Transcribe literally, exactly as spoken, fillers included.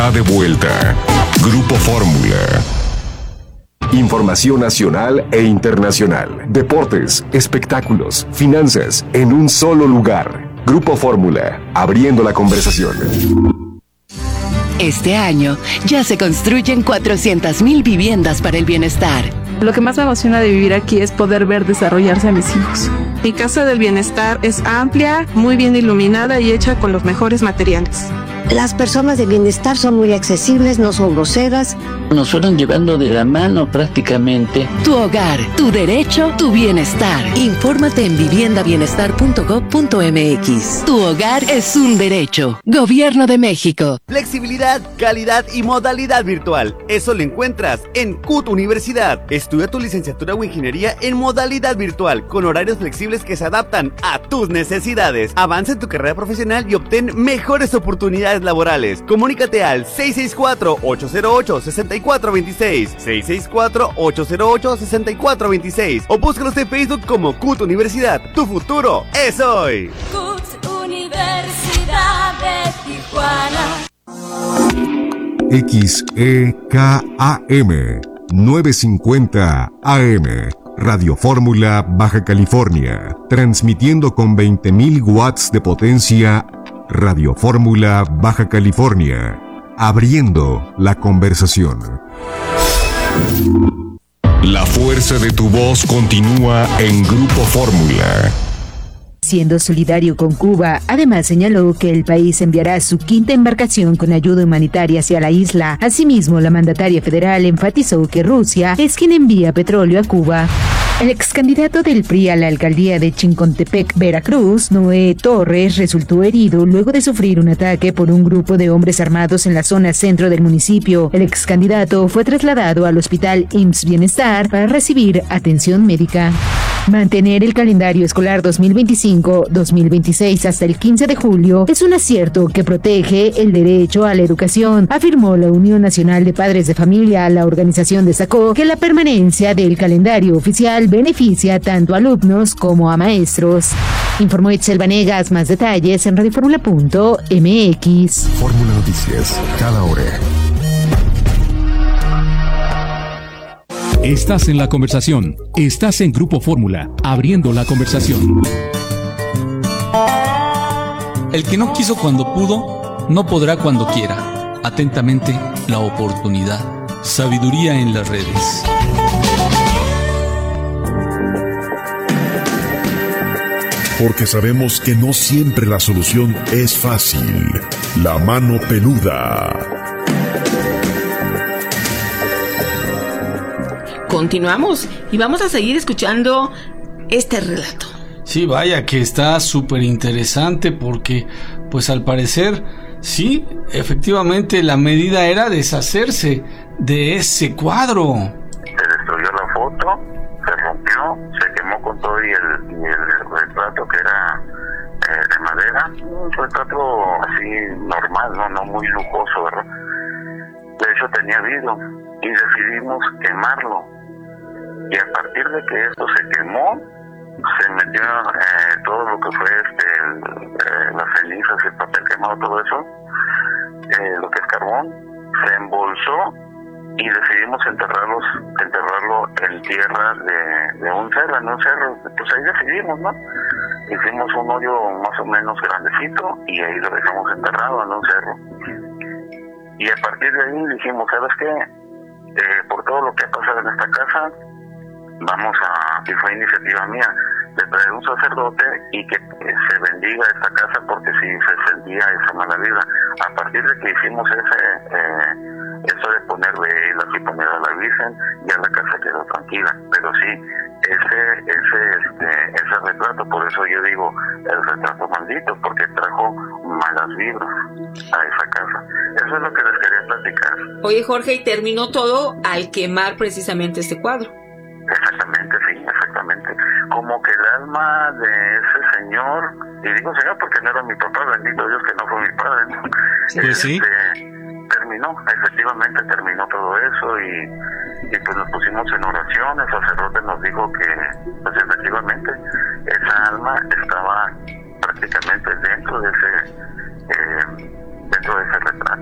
De vuelta, Grupo Fórmula. Información nacional e internacional, deportes, espectáculos, finanzas, en un solo lugar. Grupo Fórmula, abriendo la conversación. Este año ya se construyen cuatrocientas mil viviendas para el bienestar. Lo que más me emociona de vivir aquí es poder ver desarrollarse a mis hijos. Mi casa del bienestar es amplia, muy bien iluminada y hecha con los mejores materiales. Las personas de bienestar son muy accesibles, no son groseras. Nos fueron llevando de la mano prácticamente. Tu hogar, tu derecho, tu bienestar. Infórmate en vivienda bienestar punto gob punto eme equis. Tu hogar es un derecho. Gobierno de México. Flexibilidad, calidad y modalidad virtual. Eso lo encuentras en C U T Universidad. Estudia tu licenciatura o ingeniería en modalidad virtual, con horarios flexibles que se adaptan a tus necesidades. Avanza en tu carrera profesional y obtén mejores oportunidades laborales. Comunícate al seis seis cuatro, ocho cero ocho, seis cuatro dos seis, seis seis cuatro, ocho cero ocho, seis cuatro dos seis o búscalos en Facebook como C U T Universidad. Tu futuro es hoy. C U T Universidad de Tijuana. X E K A M novecientos cincuenta A M, Radio Fórmula, Baja California, transmitiendo con veinte mil watts de potencia. Radio Fórmula, Baja California, abriendo la conversación. La fuerza de tu voz continúa en Grupo Fórmula. Siendo solidario con Cuba, además señaló que el país enviará su quinta embarcación con ayuda humanitaria hacia la isla. Asimismo, la mandataria federal enfatizó que Rusia es quien envía petróleo a Cuba. El ex candidato del P R I a la alcaldía de Chincontepec, Veracruz, Noé Torres, resultó herido luego de sufrir un ataque por un grupo de hombres armados en la zona centro del municipio. El ex candidato fue trasladado al hospital I M S S Bienestar para recibir atención médica. Mantener el calendario escolar dos mil veinticinco dos mil veintiséis hasta el quince de julio es un acierto que protege el derecho a la educación, afirmó la Unión Nacional de Padres de Familia. La organización destacó que la permanencia del calendario oficial beneficia tanto a alumnos como a maestros. Informó Itzel Vanegas. Más detalles en radio fórmula punto eme equis. Fórmula Noticias, cada hora. Estás en la conversación. Estás en Grupo Fórmula, abriendo la conversación. El que no quiso cuando pudo, no podrá cuando quiera. Atentamente, la oportunidad. Sabiduría en las redes. Porque sabemos que no siempre la solución es fácil. La mano peluda. Continuamos y vamos a seguir escuchando este relato. Sí, vaya que está súper interesante porque, pues al parecer, sí, efectivamente la medida era deshacerse de ese cuadro. Se destruyó la foto, se rompió, se quemó con todo y el, y el retrato que era eh, de madera, un retrato así normal, no, no muy lujoso, ¿verdad? De hecho tenía vidrio y decidimos quemarlo. Y a partir de que esto se quemó, se metió eh, todo lo que fue este, el, eh, las cenizas, el papel quemado, todo eso, eh, lo que es carbón, se embolsó y decidimos enterrarlos, enterrarlo en tierra de, de un cerro, en un cerro. Pues ahí decidimos, ¿no? Hicimos un hoyo más o menos grandecito y ahí lo dejamos enterrado en un cerro. Y a partir de ahí dijimos, ¿sabes qué? Eh, por todo lo que ha pasado en esta casa, vamos a, y fue iniciativa mía, de traer un sacerdote y que eh, se bendiga esta casa porque si se sentía esa mala vibra. A partir de que hicimos ese, eh, eso de poner velas y poner a la Virgen, ya la casa quedó tranquila. Pero sí, ese, ese, este, ese retrato, por eso yo digo el retrato maldito, porque trajo malas vibras a esa casa. Eso es lo que les quería platicar. Oye, Jorge, y terminó todo al quemar precisamente este cuadro. Exactamente, sí, exactamente. Como que el alma de ese señor, y digo señor porque no era mi papá, bendito Dios que no fue mi padre, ¿no? Pues sí. Este, terminó, efectivamente terminó todo eso y, y pues nos pusimos en oración. El sacerdote nos dijo que pues efectivamente esa alma estaba prácticamente dentro de ese, eh, dentro de ese